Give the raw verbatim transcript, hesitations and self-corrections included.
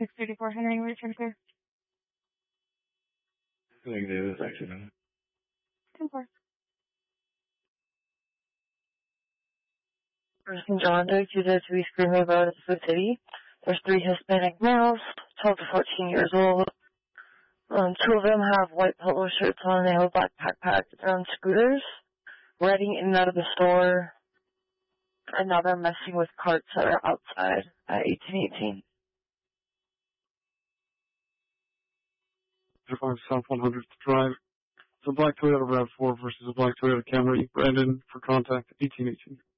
six thirty-four Henry, return clear. Negative, accident. ten four. Person John Doe, two oh three Screaming Road in Sioux City. There's three Hispanic males, twelve to fourteen years old. Um, two of them have white polo shirts on, they have a black backpack. They're on scooters, riding in and out of the store, and now they're messing with carts that are outside at eighteen eighteen. five South one hundredth Drive. It's a black Toyota RAV four versus a black Toyota Camry. Brandon for contact eighteen eighteen.